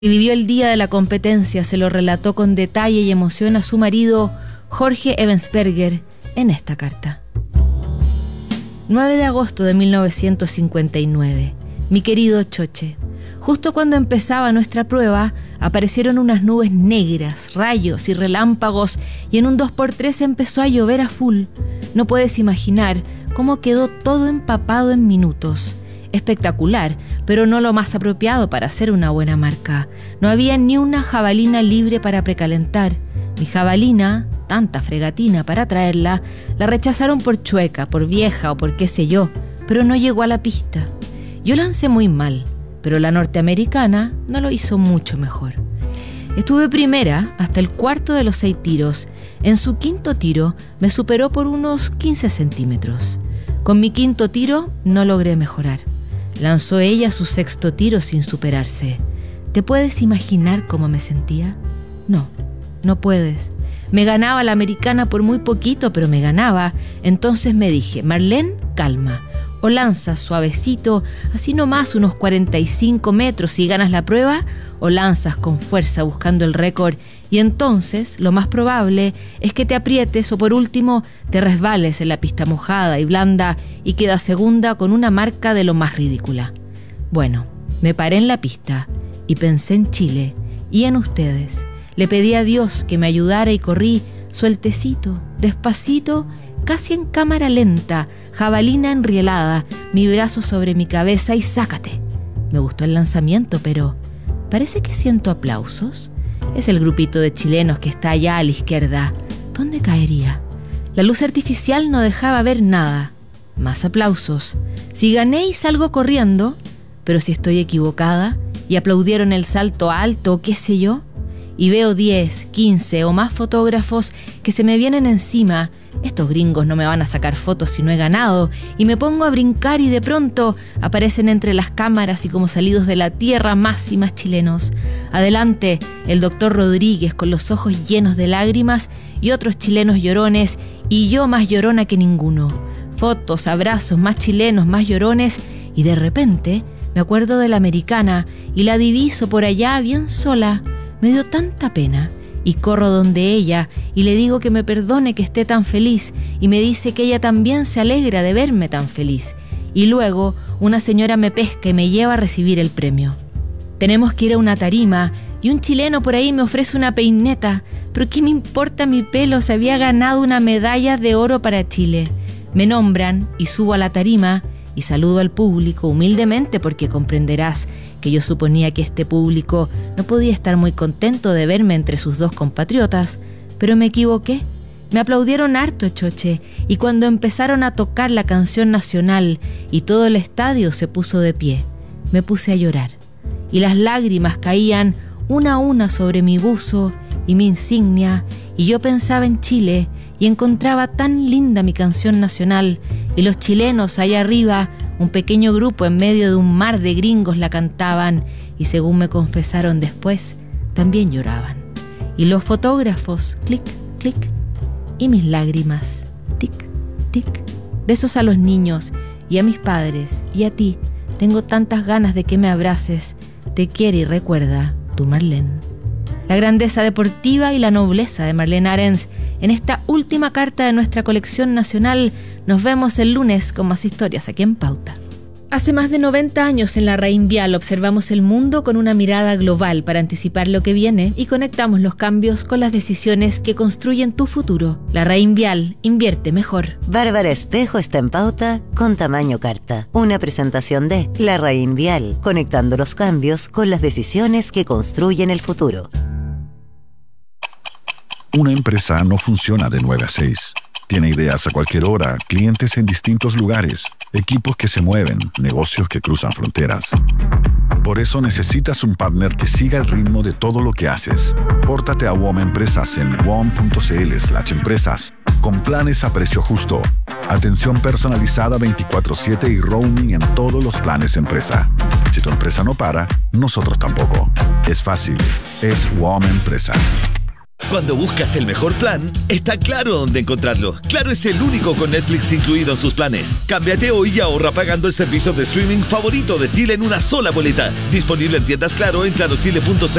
que vivió el día de la competencia se lo relató con detalle y emoción a su marido, Jorge Ebensberger, en esta carta. 9 de agosto de 1959. Mi querido Choche, justo cuando empezaba nuestra prueba, aparecieron unas nubes negras, rayos y relámpagos, y en un 2x3 empezó a llover a full. No puedes imaginar cómo quedó todo empapado en minutos. Espectacular, pero no lo más apropiado para hacer una buena marca. No había ni una jabalina libre para precalentar. Mi jabalina, tanta fregatina para traerla, la rechazaron por chueca, por vieja o por qué sé yo, pero no llegó a la pista. Yo lancé muy mal, pero la norteamericana no lo hizo mucho mejor. Estuve primera hasta el cuarto de los 6 tiros. En su quinto tiro me superó por unos 15 centímetros. Con mi quinto tiro no logré mejorar. Lanzó ella su sexto tiro sin superarse. ¿Te puedes imaginar cómo me sentía? No, no puedes. Me ganaba la americana por muy poquito, pero me ganaba. Entonces me dije, Marlene, calma. O lanzas suavecito, así nomás unos 45 metros y ganas la prueba, o lanzas con fuerza buscando el récord. Y entonces lo más probable es que te aprietes o por último te resbales en la pista mojada y blanda y quedas segunda con una marca de lo más ridícula. Bueno, me paré en la pista y pensé en Chile y en ustedes. Le pedí a Dios que me ayudara y corrí sueltecito, despacito, casi en cámara lenta, jabalina enrielada, mi brazo sobre mi cabeza y ¡sácate! Me gustó el lanzamiento, pero parece que siento aplausos. Es el grupito de chilenos que está allá a la izquierda. ¿Dónde caería? La luz artificial no dejaba ver nada. Más aplausos. Si gané y salgo corriendo, pero si estoy equivocada y aplaudieron el salto alto o qué sé yo, y veo 10, 15 o más fotógrafos que se me vienen encima. Estos gringos no me van a sacar fotos si no he ganado, y me pongo a brincar y de pronto aparecen entre las cámaras y como salidos de la tierra más y más chilenos. Adelante, el doctor Rodríguez con los ojos llenos de lágrimas y otros chilenos llorones y yo más llorona que ninguno. Fotos, abrazos, más chilenos, más llorones y de repente me acuerdo de la americana y la diviso por allá bien sola. Me dio tanta pena y corro donde ella y le digo que me perdone que esté tan feliz y me dice que ella también se alegra de verme tan feliz. Y luego una señora me pesca y me lleva a recibir el premio. Tenemos que ir a una tarima y un chileno por ahí me ofrece una peineta. Pero ¿qué me importa mi pelo? Se había ganado una medalla de oro para Chile. Me nombran y subo a la tarima y saludo al público humildemente porque comprenderás que yo suponía que este público no podía estar muy contento de verme entre sus dos compatriotas, pero me equivoqué. Me aplaudieron harto, Choche, y cuando empezaron a tocar la canción nacional y todo el estadio se puso de pie, me puse a llorar, y las lágrimas caían una a una sobre mi buzo y mi insignia, y yo pensaba en Chile y encontraba tan linda mi canción nacional, y los chilenos allá arriba, un pequeño grupo en medio de un mar de gringos la cantaban y según me confesaron después, también lloraban. Y los fotógrafos, clic, clic, y mis lágrimas, tic, tic. Besos a los niños y a mis padres y a ti. Tengo tantas ganas de que me abraces. Te quiere y recuerda, tu Marlene. La grandeza deportiva y la nobleza de Marlene Arens en esta última carta de nuestra colección nacional. Nos vemos el lunes con más historias aquí en Pauta. Hace más de 90 años en la Reinvial observamos el mundo con una mirada global para anticipar lo que viene y conectamos los cambios con las decisiones que construyen tu futuro. La Reinvial, invierte mejor. Bárbara Espejo está en Pauta con Tamaño Carta. Una presentación de La Reinvial, conectando los cambios con las decisiones que construyen el futuro. Una empresa no funciona de 9 a 6. Tiene ideas a cualquier hora, clientes en distintos lugares, equipos que se mueven, negocios que cruzan fronteras. Por eso necesitas un partner que siga el ritmo de todo lo que haces. Pórtate a WOM Empresas en wom.cl/empresas, con planes a precio justo, atención personalizada 24/7 y roaming en todos los planes empresa. Si tu empresa no para, nosotros tampoco. Es fácil, es WOM Empresas. Cuando buscas el mejor plan, está Claro dónde encontrarlo. Claro es el único con Netflix incluido en sus planes. Cámbiate hoy y ahorra pagando el servicio de streaming favorito de Chile en una sola boleta. Disponible en tiendas Claro en clarochile.cl.